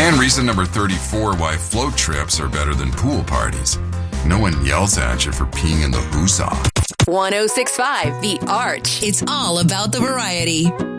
And reason number 34 why float trips are better than pool parties. No one yells at you for peeing in the whoosah. 106.5 The Arch. It's all about the variety.